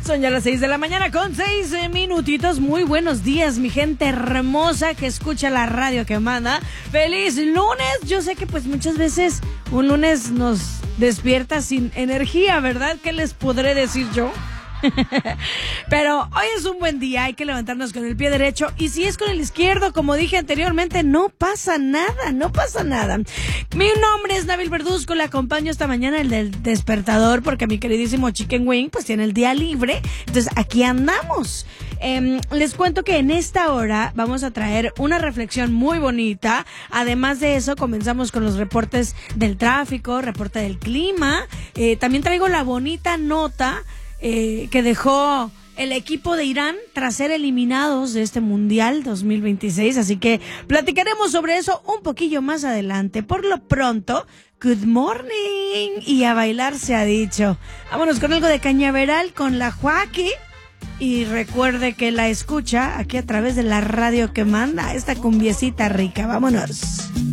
Son ya las 6 de la mañana con 6 minutitos. Muy buenos días, mi gente hermosa que escucha la radio que manda. ¡Feliz lunes! Yo sé que pues muchas veces un lunes nos despierta sin energía, ¿verdad? ¿Qué les podré decir yo? Pero hoy es un buen día, hay que levantarnos con el pie derecho, y si es con el izquierdo, como dije anteriormente, no pasa nada, no pasa nada. Mi nombre es Nabil Verduzco, le acompaño esta mañana el del despertador, porque mi queridísimo Chicken Wing pues tiene el día libre, entonces aquí andamos. Les cuento que en esta hora vamos a traer una reflexión muy bonita. Además de eso, comenzamos con los reportes del tráfico, reporte del clima. También traigo la bonita nota que dejó el equipo de Irán tras ser eliminados de este Mundial 2026. Así que platicaremos sobre eso un poquillo más adelante. Por lo pronto, good morning y a bailar se ha dicho. Vámonos con algo de Cañaveral con la Joaquí. Y recuerde que la escucha aquí a través de la radio que manda, esta cumbiecita rica. Vámonos.